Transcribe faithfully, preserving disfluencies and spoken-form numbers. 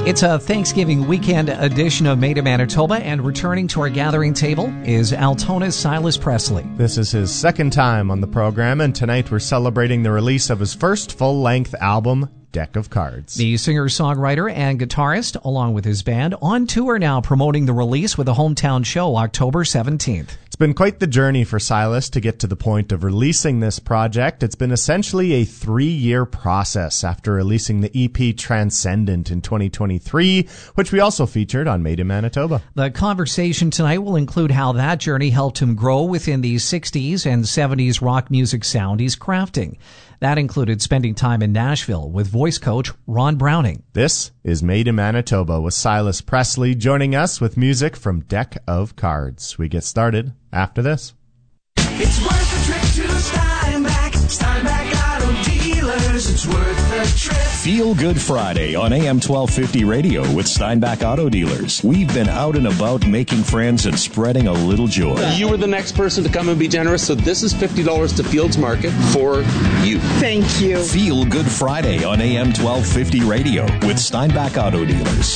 It's a Thanksgiving weekend edition of Made in Manitoba, and returning to our gathering table is Altona's Silas Presley. This is his second time on the program, and tonight we're celebrating the release of his first full-length album, Deck of Cards. The singer-songwriter and guitarist, along with his band, on tour now promoting the release with a hometown show October seventeenth. It's been quite the journey for Silas to get to the point of releasing this project. It's been essentially a three-year process after releasing the E P Transcendent in twenty twenty-three, which we also featured on Made in Manitoba. The conversation tonight will include how that journey helped him grow within the sixties and seventies rock music sound he's crafting. That included spending time in Nashville with voice coach Ron Browning. This is Made in Manitoba with Silas Presley joining us with music from Deck of Cards. We get started after this. It's worth a trip to Steinbach, Steinbach Auto Dealers. It's worth a trip. Feel Good Friday on A M twelve fifty radio with Steinbach Auto Dealers. We've been out and about making friends and spreading a little joy. You were the next person to come and be generous, so this is fifty dollars to Fields Market for you. Thank you. Feel Good Friday on A M twelve fifty radio with Steinbach Auto Dealers.